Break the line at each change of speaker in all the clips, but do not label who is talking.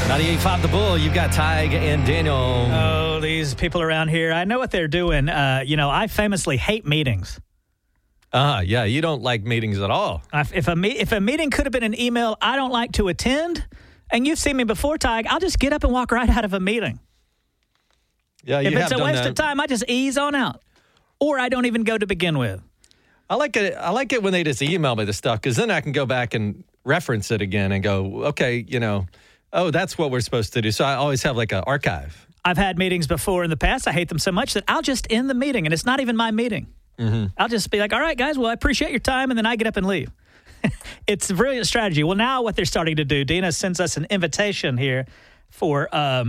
98.5 The Bull, you've got Tig and Daniel.
Oh, these people around here, I know what they're doing. I famously hate meetings.
Yeah, you don't like meetings at all.
If a meeting could have been an email I don't like to attend, and you've seen me before, Tig, I'll just get up and walk right out of a meeting.
Yeah,
if it's a waste of time, I just ease on out. Or I don't even go to begin with.
I like it when they just email me the stuff, because then I can go back and reference it again and go, okay, oh, that's what we're supposed to do. So I always have like an archive.
I've had meetings before in the past. I hate them so much that I'll just end the meeting, and it's not even my meeting. Mm-hmm. I'll just be like, all right, guys, well, I appreciate your time, and then I get up and leave. It's a brilliant strategy. Well, now what they're starting to do, Dina sends us an invitation here for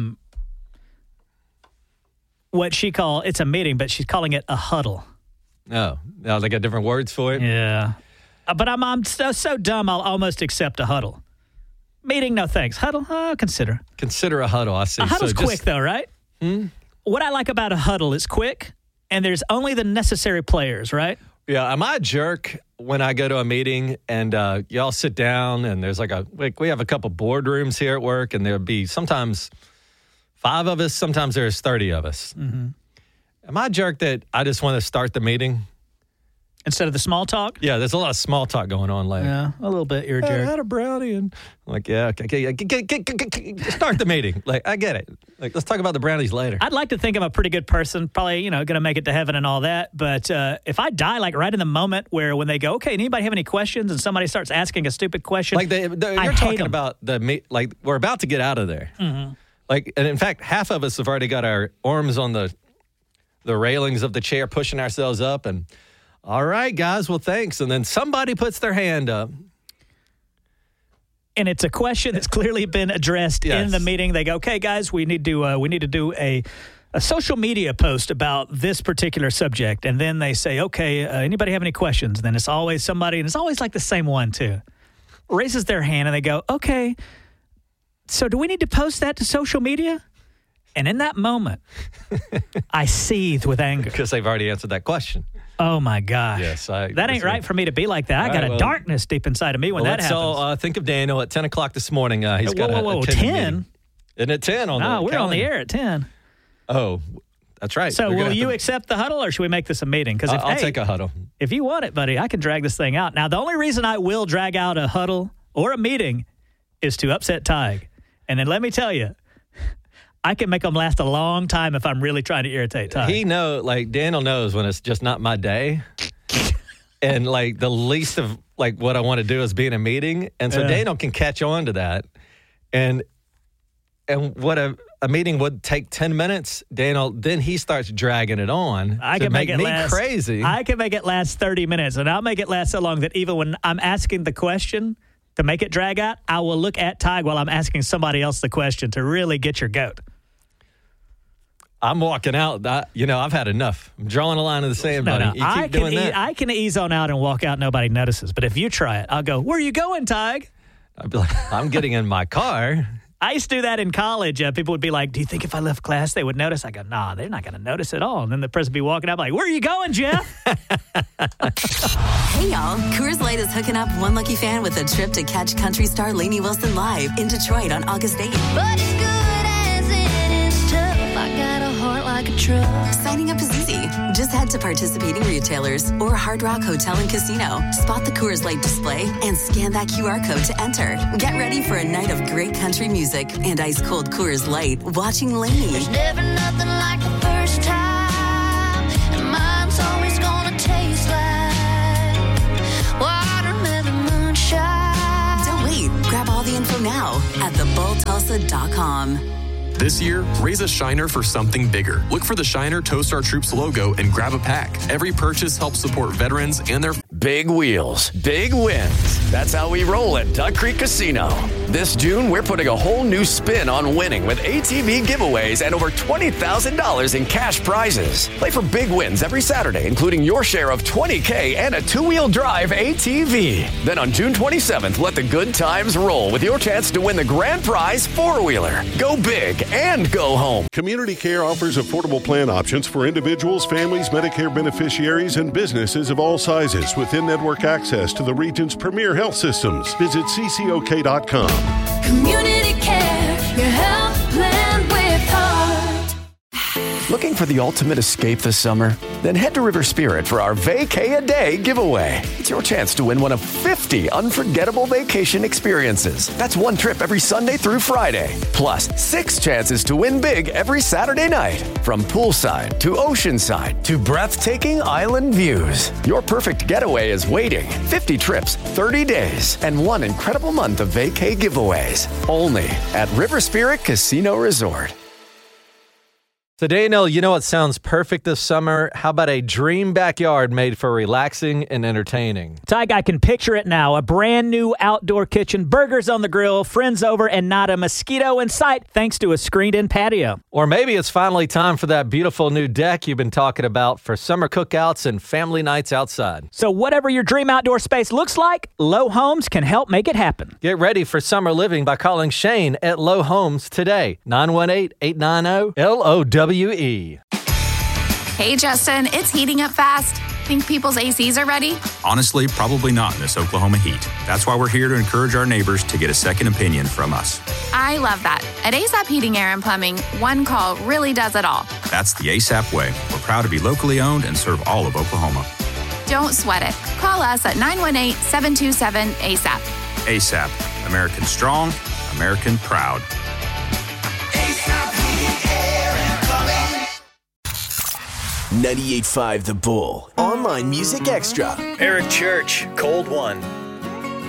what she calls, it's a meeting, but she's calling it a huddle.
Oh, now they got different words for it?
Yeah. But I'm so dumb, I'll almost accept a huddle. Meeting, no thanks. Huddle, consider.
Consider a huddle, I see.
A huddle's quick, though, right? What I like about a huddle is quick, and there's only the necessary players, right?
Yeah, am I a jerk when I go to a meeting and y'all sit down and there's we have a couple boardrooms here at work, and there'll be sometimes 5 of us, sometimes there's 30 of us. Mm-hmm. Am I a jerk that I just want to start the meting?
Instead of the small talk?
Yeah, there's a lot of small talk going on later.
Yeah, a little bit. You're a jerk.
I had a brownie. And I'm like, yeah, okay, start the meeting. Like, I get it. Like, let's talk about the brownies later.
I'd like to think I'm a pretty good person, probably, going to make it to heaven and all that. But if I die, like, right in the moment where when they go, okay, anybody have any questions? And somebody starts asking a stupid question.
Like, you're talking about we're about to get out of there. Mm-hmm. Like, and in fact, half of us have already got our arms on the railings of the chair, pushing ourselves up, and all right, guys, well, thanks. And then somebody puts their hand up.
And it's a question that's clearly been addressed in the meeting. They go, okay, guys, we need to do a social media post about this particular subject. And then they say, okay, anybody have any questions? And then it's always somebody, and it's always like the same one, too. Raises their hand, and they go, okay, so do we need to post that to social media? And in that moment, I seethe with anger.
Because they've already answered that question.
Oh, my gosh.
Yes,
that ain't right for me to be like that. I got a darkness deep inside of me when that happens.
So think of Daniel at 10 o'clock this morning. He's got a
10?
Isn't it 10 on the
No, we're
calendar?
on the air at 10.
Oh, that's right.
So will you accept the huddle, or should we make this a meeting? Because
I'll take a huddle.
If you want it, buddy, I can drag this thing out. Now, the only reason I will drag out a huddle or a meeting is to upset Tig. And then let me tell you, I can make them last a long time if I'm really trying to irritate Tig.
Daniel knows when it's just not my day. And the least of what I want to do is be in a meeting. And so Daniel can catch on to that. And what a meeting would take 10 minutes, Daniel, then he starts dragging it on.
I can make it last
crazy.
I can make it last 30 minutes. And I'll make it last so long that even when I'm asking the question to make it drag out, I will look at Tig while I'm asking somebody else the question to really get your goat.
I'm walking out. I've had enough. I'm drawing a line in the sand, buddy.
No.
You keep doing that.
I can ease on out and walk out. Nobody notices. But if you try it, I'll go, where are you going, Tig?
I'd be like, I'm getting in my car.
I used to do that in college. People would be like, do you think if I left class they would notice? I go, nah, they're not going to notice at all. And then the person would be walking up like, where are you going, Jeff?
Hey, y'all. Coors Light is hooking up one lucky fan with a trip to catch country star Lainey Wilson live in Detroit on August 8th.
But as good as it is tough, I got a heart like a truck.
Signing up is easy. Just head to participating retailers or Hard Rock Hotel and Casino. Spot the Coors Light display and scan that QR code to enter. Get ready for a night of great country music and ice-cold Coors Light watching Lainey.
There's never nothing like the first time, and mine's always gonna taste like watermelon moonshine.
Don't wait. Grab all the info now at thebulltulsa.com.
This year, raise a Shiner for something bigger. Look for the Shiner Toast Our Troops logo and grab a pack. Every purchase helps support veterans and their...
Big wheels, big wins. That's how we roll at Duck Creek Casino. This June, we're putting a whole new spin on winning with ATV giveaways and over $20,000 in cash prizes. Play for big wins every Saturday, including your share of $20K and a two-wheel drive ATV. Then on June 27th, let the good times roll with your chance to win the grand prize four-wheeler. Go big and go home.
Community Care offers affordable plan options for individuals, families, Medicare beneficiaries, and businesses of all sizes with in-network access to the region's premier health systems. Visit ccok.com.
Community Care, your
for the ultimate escape this summer? Then head to River Spirit for our Vacay-A-Day giveaway. It's your chance to win one of 50 unforgettable vacation experiences. That's one trip every Sunday through Friday. Plus, 6 chances to win big every Saturday night. From poolside to oceanside to breathtaking island views. Your perfect getaway is waiting. 50 trips, 30 days, and one incredible month of vacay giveaways. Only at River Spirit Casino Resort.
So, Daniel, you know what sounds perfect this summer? How about a dream backyard made for relaxing and entertaining?
Tyke, I can picture it now. A brand new outdoor kitchen, burgers on the grill, friends over, and not a mosquito in sight thanks to a screened-in patio.
Or maybe it's finally time for that beautiful new deck you've been talking about for summer cookouts and family nights outside.
So whatever your dream outdoor space looks like, Lowe Homes can help make it happen.
Get ready for summer living by calling Shane at Lowe Homes today. 918-890-LOWE.
Hey, Justin, it's heating up fast. Think people's ACs are ready?
Honestly, probably not in this Oklahoma heat. That's why we're here to encourage our neighbors to get a second opinion from us.
I love that. At ASAP Heating, Air, and Plumbing, one call really does it all.
That's the ASAP way. We're proud to be locally owned and serve all of Oklahoma.
Don't sweat it. Call us at 918-727-ASAP.
ASAP. American strong, American proud.
98.5 The Bull. Online Music Extra.
Eric Church, Cold One.